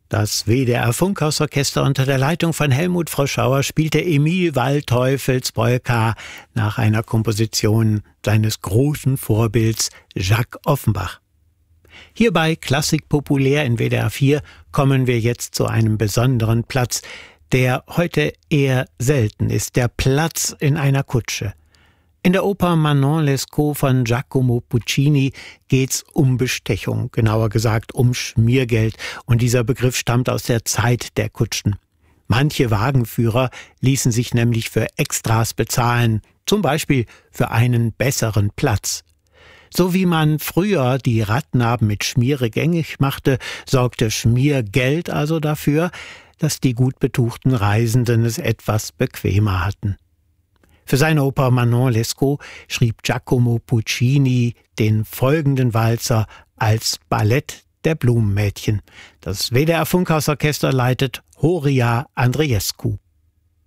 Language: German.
Das WDR-Funkhausorchester unter der Leitung von Helmut Froschauer spielte Emil Waldteufels Polka nach einer Komposition seines großen Vorbilds Jacques Offenbach. Hier bei Klassik populär in WDR 4 kommen wir jetzt zu einem besonderen Platz, der heute eher selten ist, der Platz in einer Kutsche. In der Oper Manon Lescaut von Giacomo Puccini geht's um Bestechung, genauer gesagt um Schmiergeld, und dieser Begriff stammt aus der Zeit der Kutschen. Manche Wagenführer ließen sich nämlich für Extras bezahlen, zum Beispiel für einen besseren Platz. So wie man früher die Radnaben mit Schmiere gängig machte, sorgte Schmiergeld also dafür, dass die gut betuchten Reisenden es etwas bequemer hatten. Für seine Oper Manon Lescaut schrieb Giacomo Puccini den folgenden Walzer als Ballett der Blumenmädchen. Das WDR Funkhausorchester leitet Horia Andreescu.